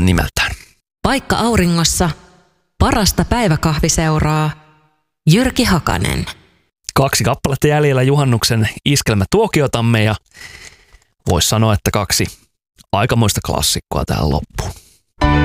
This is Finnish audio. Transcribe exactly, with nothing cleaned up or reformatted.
nimeltään. Paikka auringossa, parasta päiväkahviseuraa, Jyrki Hakanen. Kaksi kappaletta jäljellä juhannuksen iskelmätuokiotamme ja voisi sanoa, että kaksi aikamoista klassikkoa tähän loppuun.